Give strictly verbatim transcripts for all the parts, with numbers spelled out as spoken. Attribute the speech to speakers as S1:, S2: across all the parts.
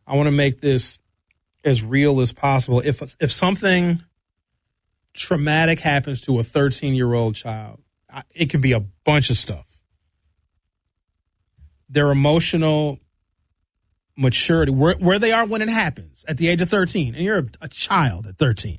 S1: I want to make this as real as possible. If if something traumatic happens to a thirteen-year-old child, it could be a bunch of stuff. Their emotional maturity, where, where they are when it happens at the age of thirteen, and you're a, a child at thirteen,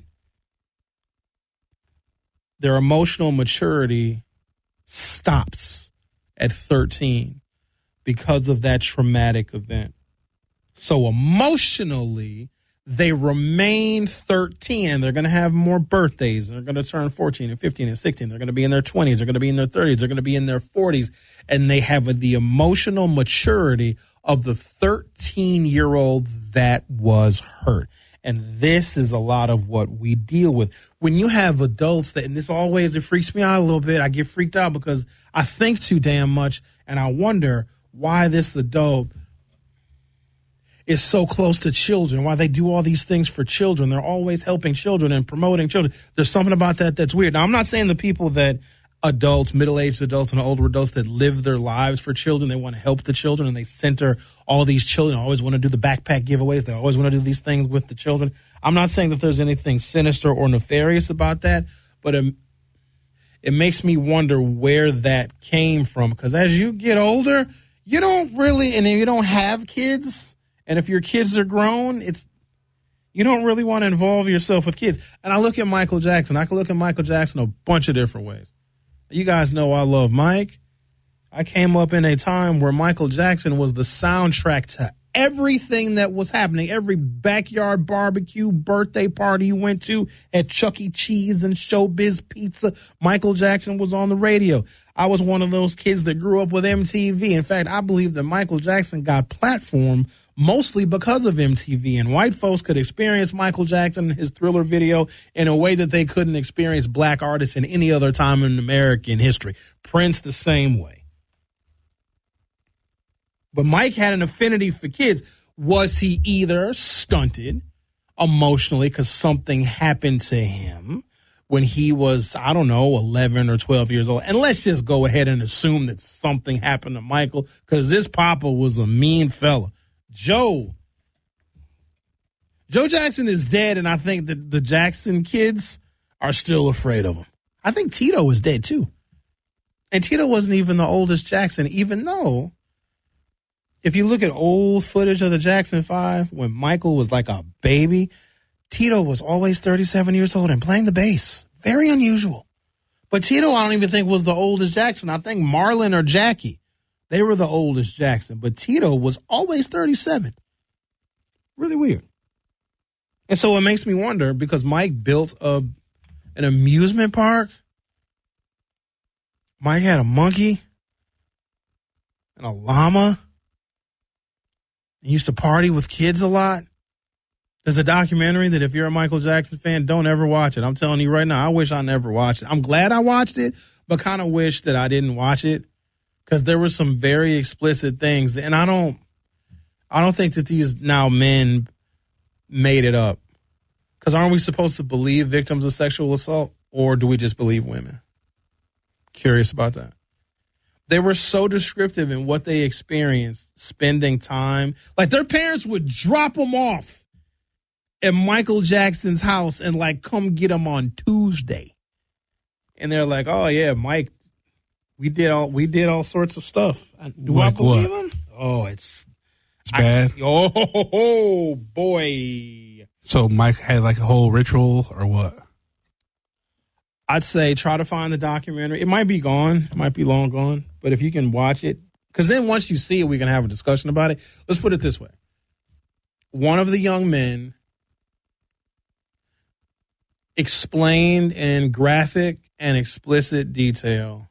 S1: their emotional maturity stops at thirteen because of that traumatic event. So emotionally, they remain thirteen, and they're going to have more birthdays, and they're going to turn fourteen and fifteen and sixteen. They're going to be in their twenties. They're going to be in their thirties. They're going to be in their forties, and they have the emotional maturity of the thirteen-year-old that was hurt. And this is a lot of what we deal with. When you have adults that, and this always, it freaks me out a little bit. I get freaked out because I think too damn much, and I wonder why this adult is so close to children, why they do all these things for children. They're always helping children and promoting children. There's something about that that's weird. Now, I'm not saying the people that adults, middle-aged adults and older adults that live their lives for children, they want to help the children and they center all these children, always want to do the backpack giveaways. They always want to do these things with the children. I'm not saying that there's anything sinister or nefarious about that, but it, it makes me wonder where that came from. Because as you get older, you don't really, and you don't have kids, and if your kids are grown, it's you don't really want to involve yourself with kids. And I look at Michael Jackson. I can look at Michael Jackson a bunch of different ways. You guys know I love Mike. I came up in a time where Michael Jackson was the soundtrack to everything that was happening. Every backyard barbecue, birthday party you went to at Chuck E. Cheese and Showbiz Pizza, Michael Jackson was on the radio. I was one of those kids that grew up with M T V. In fact, I believe that Michael Jackson got platform mostly because of M T V, and white folks could experience Michael Jackson and his Thriller video in a way that they couldn't experience black artists in any other time in American history. Prince the same way. But Mike had an affinity for kids. Was he either stunted emotionally because something happened to him when he was, I don't know, eleven or twelve years old? And let's just go ahead and assume that something happened to Michael, because this papa was a mean fella. Joe. Joe Jackson is dead, and I think that the Jackson kids are still afraid of him. I think Tito is dead, too. And Tito wasn't even the oldest Jackson, even though if you look at old footage of the Jackson Five, when Michael was like a baby, Tito was always thirty-seven years old and playing the bass. Very unusual. But Tito, I don't even think was the oldest Jackson. I think Marlon or Jackie, they were the oldest Jackson. But Tito was always thirty-seven. Really weird. And so it makes me wonder, because Mike built a an amusement park. Mike had a monkey and a llama. He used to party with kids a lot. There's a documentary that if you're a Michael Jackson fan, don't ever watch it. I'm telling you right now, I wish I never watched it. I'm glad I watched it, but kind of wish that I didn't watch it, because there were some very explicit things. And I don't, I don't think that these now men made it up. Because aren't we supposed to believe victims of sexual assault, or do we just believe women? Curious about that. They were so descriptive in what they experienced, spending time. Like, their parents would drop them off at Michael Jackson's house and, like, come get them on Tuesday. And they're like, oh, yeah, Mike, we did all we did all sorts of stuff. Do like I believe what? Him? Oh, it's...
S2: It's bad?
S1: I, oh, oh, oh, boy.
S2: So Mike had, like, a whole ritual or what?
S1: I'd say try to find the documentary. It might be gone. It might be long gone. But if you can watch it, because then once you see it, we can have a discussion about it. Let's put it this way. One of the young men explained in graphic and explicit detail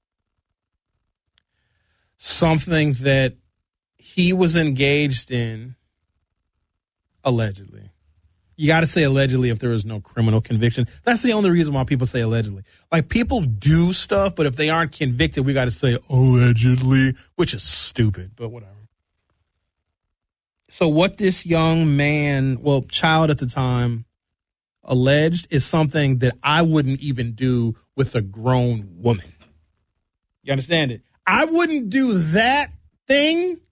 S1: something that he was engaged in, allegedly. You got to say allegedly if there is no criminal conviction. That's the only reason why people say allegedly. Like, people do stuff, but if they aren't convicted, we got to say allegedly, which is stupid, but whatever. So what this young man, well, child at the time, alleged is something that I wouldn't even do with a grown woman. You understand it? I wouldn't do that thing